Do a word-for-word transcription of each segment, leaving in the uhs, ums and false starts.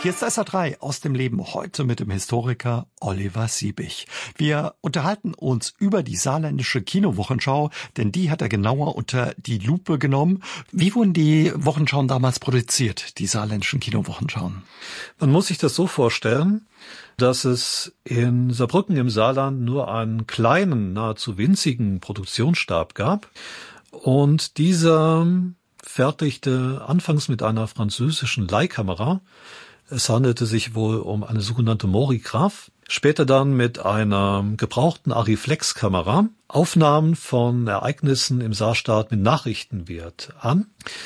Hier ist S R drei aus dem Leben, heute mit dem Historiker Oliver Siebig. Wir unterhalten uns über die saarländische Kinowochenschau, denn die hat er genauer unter die Lupe genommen. Wie wurden die Wochenschauen damals produziert, die saarländischen Kinowochenschauen? Man muss sich das so vorstellen, dass es in Saarbrücken im Saarland nur einen kleinen, nahezu winzigen Produktionsstab gab. Und dieser fertigte anfangs mit einer französischen Leihkamera. Es handelte sich wohl um eine sogenannte Morigraph. Später dann mit einer gebrauchten Arriflex-Kamera Aufnahmen von Ereignissen im Saarstaat mit Nachrichtenwert an.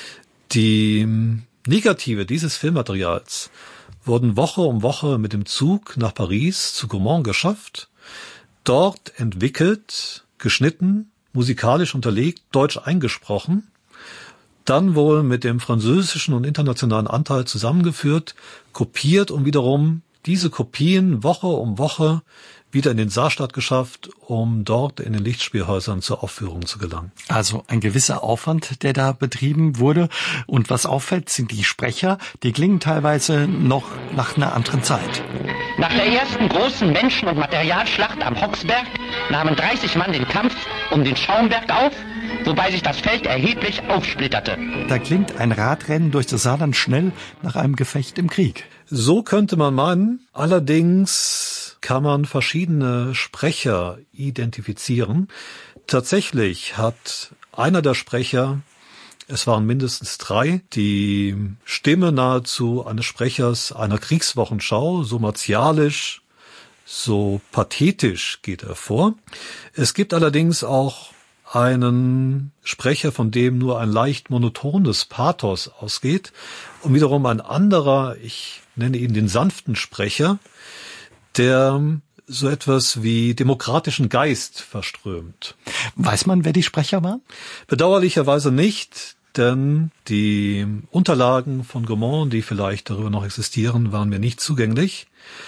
Die Negative dieses Filmmaterials wurden Woche um Woche mit dem Zug nach Paris zu Gaumont geschafft, dort entwickelt, geschnitten, musikalisch unterlegt, deutsch eingesprochen, dann wohl mit dem französischen und internationalen Anteil zusammengeführt, kopiert und wiederum diese Kopien Woche um Woche wieder in den Saarstaat geschafft, um dort in den Lichtspielhäusern zur Aufführung zu gelangen. Also ein gewisser Aufwand, der da betrieben wurde. Und was auffällt, sind die Sprecher, die klingen teilweise noch nach einer anderen Zeit. Nach der ersten großen Menschen- und Materialschlacht am Hoxberg nahmen dreißig Mann den Kampf um den Schaumberg auf, wobei sich das Feld erheblich aufsplitterte. Da klingt ein Radrennen durch das Saarland schnell nach einem Gefecht im Krieg. So könnte man meinen. Allerdings kann man verschiedene Sprecher identifizieren. Tatsächlich hat einer der Sprecher, es waren mindestens drei, die Stimme nahezu eines Sprechers einer Kriegswochenschau, so martialisch, so pathetisch geht er vor. Es gibt allerdings auch einen Sprecher, von dem nur ein leicht monotones Pathos ausgeht, und wiederum ein anderer, ich nenne ihn den sanften Sprecher, der so etwas wie demokratischen Geist verströmt. Weiß man, wer die Sprecher waren? Bedauerlicherweise nicht, denn die Unterlagen von Gaumont, die vielleicht darüber noch existieren, waren mir nicht zugänglich,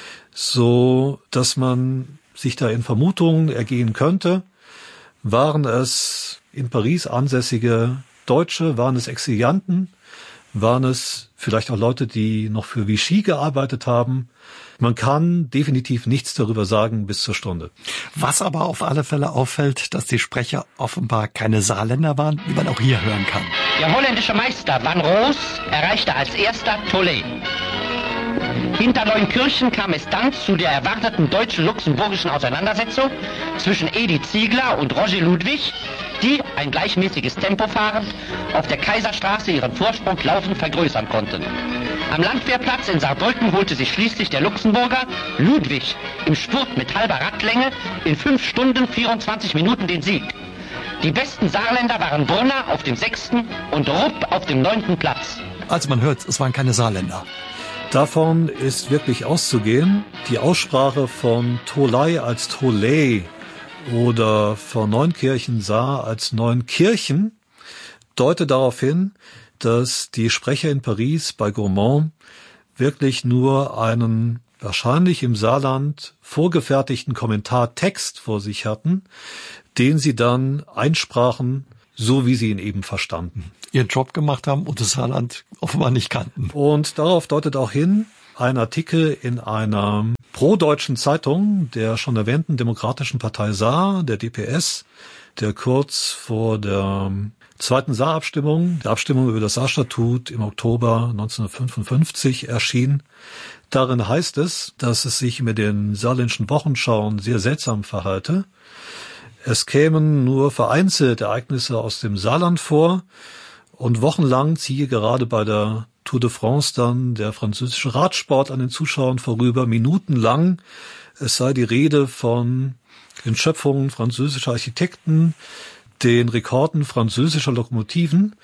so dass man sich da in Vermutungen ergehen könnte. Waren es in Paris ansässige Deutsche, waren es Exilianten, waren es vielleicht auch Leute, die noch für Vichy gearbeitet haben. Man kann definitiv nichts darüber sagen bis zur Stunde. Was aber auf alle Fälle auffällt, dass die Sprecher offenbar keine Saarländer waren, wie man auch hier hören kann. Der holländische Meister Van Roos erreichte als erster Tollet. Hinter Neunkirchen kam es dann zu der erwarteten deutsch-luxemburgischen Auseinandersetzung zwischen Edi Ziegler und Roger Ludwig, die, ein gleichmäßiges Tempo fahrend, auf der Kaiserstraße ihren Vorsprung laufend vergrößern konnten. Am Landwehrplatz in Saarbrücken holte sich schließlich der Luxemburger Ludwig im Spurt mit halber Radlänge in fünf Stunden vierundzwanzig Minuten den Sieg. Die besten Saarländer waren Brunner auf dem sechsten und Rupp auf dem neunten Platz. Also man hört, es waren keine Saarländer. Davon ist wirklich auszugehen. Die Aussprache von Tolai als Tolay oder von Neunkirchen Saar als Neunkirchen deutet darauf hin, dass die Sprecher in Paris bei Gaumont wirklich nur einen wahrscheinlich im Saarland vorgefertigten Kommentartext vor sich hatten, den sie dann einsprachen, so wie sie ihn eben verstanden. Ihren Job gemacht haben und das Saarland offenbar nicht kannten. Und darauf deutet auch hin ein Artikel in einer pro-deutschen Zeitung der schon erwähnten Demokratischen Partei Saar, der D P S, der kurz vor der zweiten Saarabstimmung, der Abstimmung über das Saarstatut im Oktober neunzehnhundertfünfundfünfzig erschien. Darin heißt es, dass es sich mit den saarländischen Wochenschauen sehr seltsam verhalte. Es kämen nur vereinzelt Ereignisse aus dem Saarland vor, und wochenlang ziehe gerade bei der Tour de France dann der französische Radsport an den Zuschauern vorüber, minutenlang. Es sei die Rede von den Schöpfungen französischer Architekten, den Rekorden französischer Lokomotiven,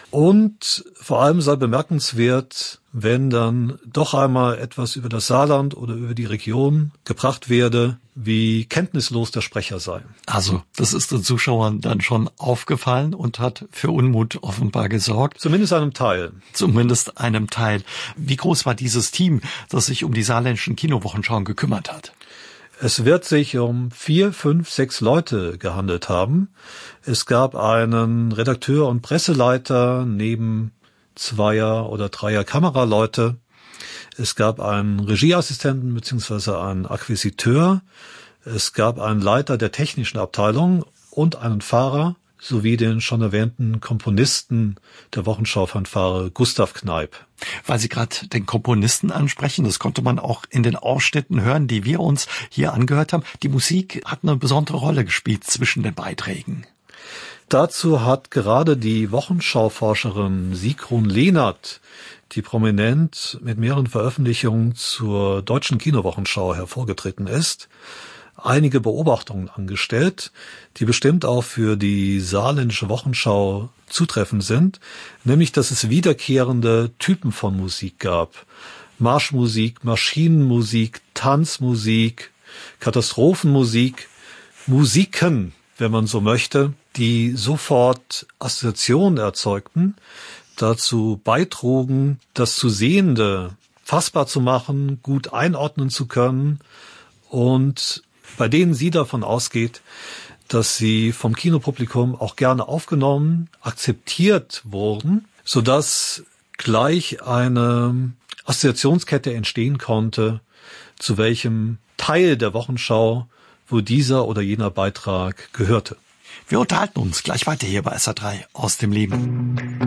und vor allem sei bemerkenswert, wenn dann doch einmal etwas über das Saarland oder über die Region gebracht werde, wie kenntnislos der Sprecher sei. Also, das ist den Zuschauern dann schon aufgefallen und hat für Unmut offenbar gesorgt. Zumindest einem Teil. Zumindest einem Teil. Wie groß war dieses Team, das sich um die saarländischen Kinowochenschauen gekümmert hat? Es wird sich um vier, fünf, sechs Leute gehandelt haben. Es gab einen Redakteur und Presseleiter neben zweier oder dreier Kameraleute. Es gab einen Regieassistenten bzw. einen Akquisiteur. Es gab einen Leiter der technischen Abteilung und einen Fahrer sowie den schon erwähnten Komponisten der Wochenschau-Fanfare Gustav Kneip. Weil Sie gerade den Komponisten ansprechen, das konnte man auch in den Ausschnitten hören, die wir uns hier angehört haben. Die Musik hat eine besondere Rolle gespielt zwischen den Beiträgen. Dazu hat gerade die Wochenschau-Forscherin Sigrun Lehnert, die prominent mit mehreren Veröffentlichungen zur deutschen Kinowochenschau hervorgetreten ist, einige Beobachtungen angestellt, die bestimmt auch für die saarländische Wochenschau zutreffend sind, nämlich dass es wiederkehrende Typen von Musik gab. Marschmusik, Maschinenmusik, Tanzmusik, Katastrophenmusik, Musiken, wenn man so möchte, die sofort Assoziationen erzeugten, dazu beitrugen, das zu Sehende fassbar zu machen, gut einordnen zu können und bei denen sie davon ausgeht, dass sie vom Kinopublikum auch gerne aufgenommen, akzeptiert wurden, sodass gleich eine Assoziationskette entstehen konnte, zu welchem Teil der Wochenschau wo dieser oder jener Beitrag gehörte. Wir unterhalten uns gleich weiter hier bei S R drei aus dem Leben.